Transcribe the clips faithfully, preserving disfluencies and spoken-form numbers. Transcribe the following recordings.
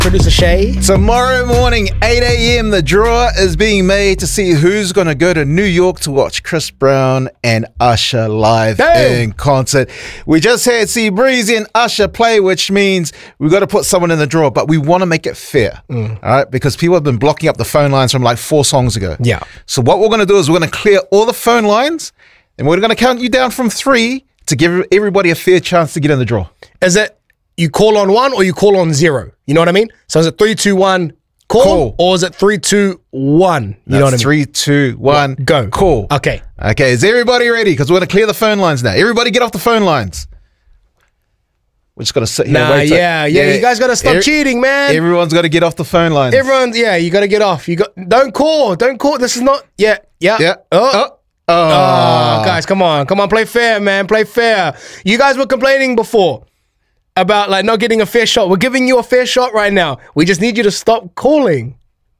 Producer Shay. Tomorrow morning, eight a m, the draw is being made to see who's going to go to New York to watch Chris Brown and Usher live Damn. in concert. We just had C Breezy and Usher play, which means we've got to put someone in the draw, but we want to make it fair, mm. all right? Because people have been blocking up the phone lines from like four songs ago. Yeah. So what we're going to do is we're going to clear all the phone lines, and we're going to count you down from three to give everybody a fair chance to get in the draw. Is it you call on one or you call on zero? You know what I mean? So is it three, two, one, call, call. or is it three, two, one? You That's know what I mean? Three, two, one, what? Go. Call. Okay. Okay, is everybody ready? Because we're going to clear the phone lines now. Everybody get off the phone lines. We're just going to sit here nah, and wait. Yeah, yeah, yeah. You guys got to stop er cheating, man. Everyone's got to get off the phone lines. Everyone, yeah, you got to get off. You got. Don't call. Don't call. This is not. Yeah, yeah. Yeah. Oh. Oh. Oh, oh, guys, come on. Come on, play fair, man. Play fair. You guys were complaining before about like not getting a fair shot. We're giving you a fair shot right now. We just need you to stop calling.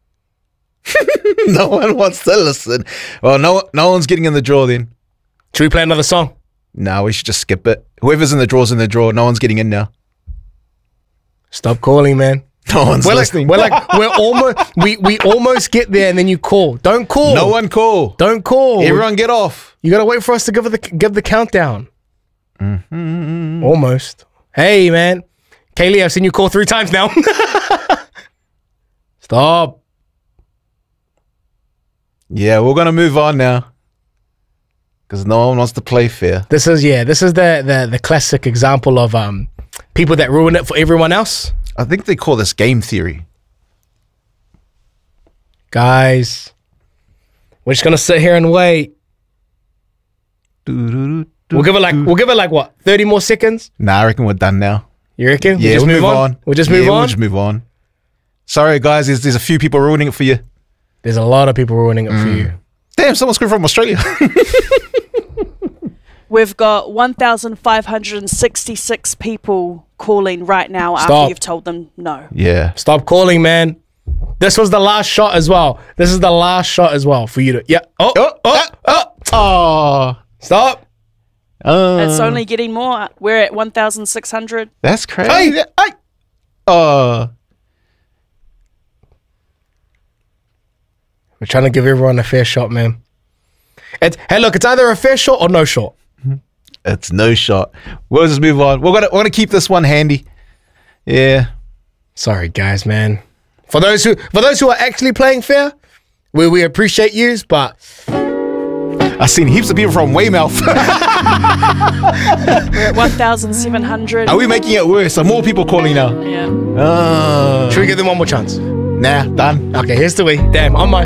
No one wants to listen. Well, no, no one's getting in the draw then. Should we play another song? No, we should just skip it. Whoever's in the draw's in the draw. No one's getting in now. Stop calling, man. No one's we're listening. Like, we're like, we're almost, we, we almost get there and then you call. Don't call. No one call. Don't call. Everyone get off. You got to wait for us to give the, give the countdown. Mm-hmm. Almost. Hey, man. Kaylee, I've seen you call three times now. Stop. Yeah, we're going to move on now. Because no one wants to play fair. This is, yeah, this is the, the, the classic example of um people that ruin it for everyone else. I think they call this game theory. Guys, we're just going to sit here and wait. We'll give it like, we'll give it like what, thirty more seconds? Nah, I reckon we're done now. You reckon? Yeah, we'll just we'll move, move on? on. We'll just yeah, move on? we'll just move on. Sorry, guys, there's, there's a few people ruining it for you. There's a lot of people ruining it mm. for you. Damn, someone's coming from Australia. We've got one thousand five hundred sixty-six people calling right now Stop. after you've told them no. Yeah. Stop calling, man. This was the last shot as well. This is the last shot as well for you to... Yeah. Oh, oh, oh, oh. Oh. Stop. Uh, it's only getting more. We're at one thousand six hundred. That's crazy. Hey. Hey. Oh. We're trying to give everyone a fair shot, man. It's, hey, look, it's either a fair shot or no shot. It's no shot. We'll just move on. We're gonna we're gonna keep this one handy. Yeah. Sorry, guys, man. For those who for those who are actually playing fair, we we appreciate yous, but I've seen heaps of people from Weymouth. We're at one thousand seven hundred. Are we making it worse? Are more people calling now? Yeah. Uh, should we give them one more chance? Nah, done. Okay, here's the way. Damn, on my